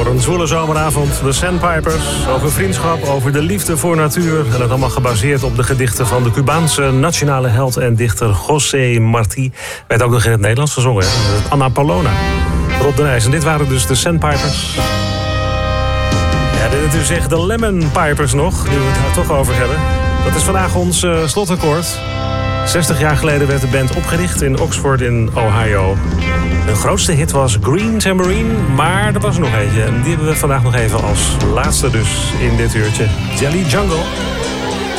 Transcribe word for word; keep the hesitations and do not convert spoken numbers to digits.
Voor een zwoele zomeravond, de Sandpipers. Over vriendschap, over de liefde voor natuur. En dat allemaal gebaseerd op de gedichten van de Cubaanse nationale held en dichter José Martí. Werd ook nog in het Nederlands gezongen, hè? Ana Paulona. Rob de Nijs. En dit waren dus de Sandpipers. Ja, dit is echt de Lemon Pipers nog, die we het er toch over hebben. Dat is vandaag ons uh, slotakkoord. zestig jaar geleden werd de band opgericht in Oxford in Ohio. Hun grootste hit was Green Tambourine, maar er was er nog eentje. En die hebben we vandaag nog even als laatste dus in dit uurtje. Jelly Jungle.